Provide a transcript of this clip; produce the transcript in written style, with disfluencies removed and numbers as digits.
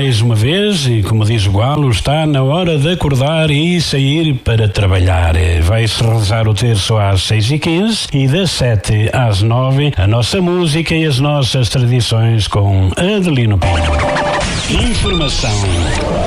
mais uma vez, e como diz o Galo, está na hora de acordar e sair para trabalhar. Vai-se rezar o terço às 6h15 e das 7 às 9 a nossa música e as nossas tradições com Adelino Pinho. Informação